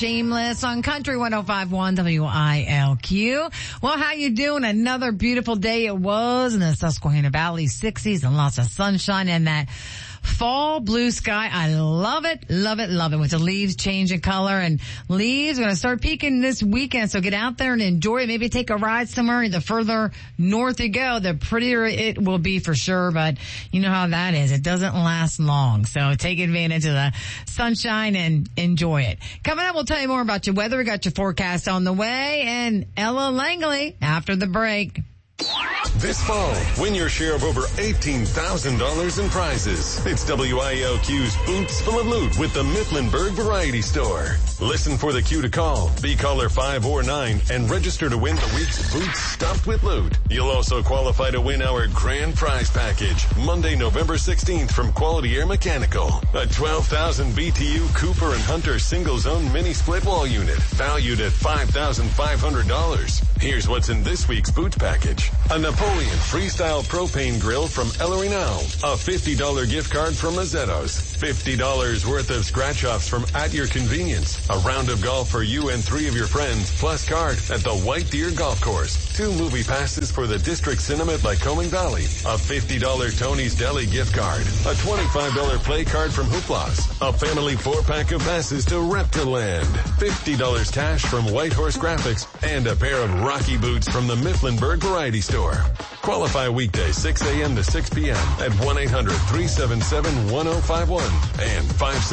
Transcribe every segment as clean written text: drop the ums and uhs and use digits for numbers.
Shameless on Country 105.1 WILQ. Well, how you doing? Another beautiful day it was in the Susquehanna Valley, 60s and lots of sunshine and that fall blue sky. I love it, love it, love it. With the leaves changing color, and leaves are going to start peaking this weekend. So get out there and enjoy it. Maybe take a ride somewhere. The further north you go, the prettier it will be for sure. But you know how that is. It doesn't last long. So take advantage of the sunshine and enjoy it. Coming up, we'll tell you more about your weather. We got your forecast on the way, and Ella Langley after the break. This fall, win your share of over $18,000 in prizes. It's WILQ's Boots Full of Loot with the Mifflinburg Variety Store. Listen for the cue to call, be caller 5 or 9, and register to win the week's Boots Stuffed with Loot. You'll also qualify to win our grand prize package, Monday, November 16th from Quality Air Mechanical. A 12,000 BTU Cooper and Hunter single-zone mini split wall unit, valued at $5,500. Here's what's in this week's Boots package. A Napoleon Freestyle Propane Grill from El Arenal. A $50 gift card from Mazzetto's. $50 worth of scratch-offs from At Your Convenience. A round of golf for you and 3 of your friends, plus card at the White Deer Golf Course. 2 movie passes for the District Cinema at Lycoming Valley. A $50 Tony's Deli gift card. A $25 play card from Hooplas. A family 4-pack of passes to Reptiland. $50 cash from White Horse Graphics. And a pair of Rocky boots from the Mifflinburg Variety Store. Qualify weekday 6 a.m. to 6 p.m. at 1-800-377-1051 and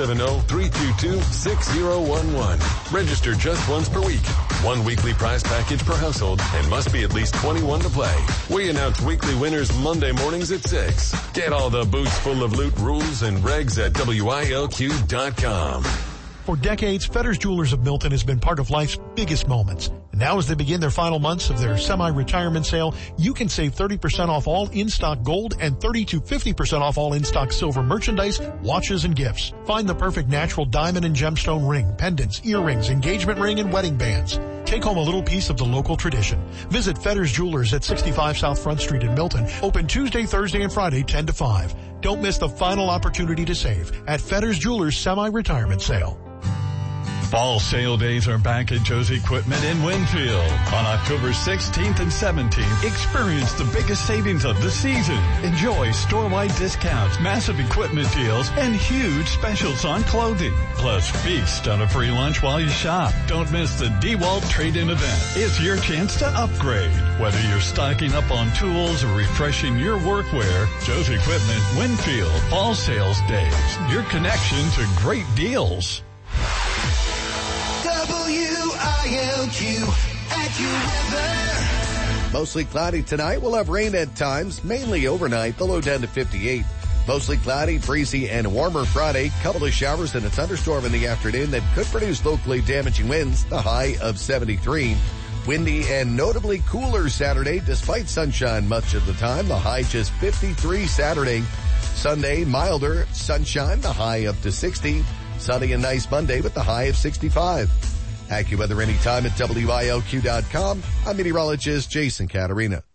570-322-6011. Register just once per week. 1 weekly prize package per household and must be at least 21 to play. We announce weekly winners Monday mornings at 6. Get all the Boots Full of Loot rules and regs at WILQ.com. For decades, Fetters Jewelers of Milton has been part of life's biggest moments. And now as they begin their final months of their semi-retirement sale, you can save 30% off all in-stock gold and 30 to 50% off all in-stock silver merchandise, watches, and gifts. Find the perfect natural diamond and gemstone ring, pendants, earrings, engagement ring, and wedding bands. Take home a little piece of the local tradition. Visit Fetters Jewelers at 65 South Front Street in Milton. Open Tuesday, Thursday, and Friday, 10 to 5. Don't miss the final opportunity to save at Fetters Jewelers Semi-Retirement Sale. Fall sale days are back at Joe's Equipment in Winfield. On October 16th and 17th, experience the biggest savings of the season. Enjoy store-wide discounts, massive equipment deals, and huge specials on clothing. Plus, feast on a free lunch while you shop. Don't miss the DeWalt Trade-In event. It's your chance to upgrade. Whether you're stocking up on tools or refreshing your workwear, Joe's Equipment Winfield Fall Sales Days. Your connection to great deals. WILQ at your weather. Mostly cloudy tonight. We'll have rain at times, mainly overnight, the low down to 58. Mostly cloudy, breezy, and warmer Friday. Couple of showers and a thunderstorm in the afternoon that could produce locally damaging winds, the high of 73. Windy and notably cooler Saturday, despite sunshine much of the time. The high just 53 Saturday. Sunday, milder, sunshine, the high up to 60. Sunny and nice Monday with the high of 65. AccuWeather anytime at WILQ.com. I'm meteorologist Jason Caterina.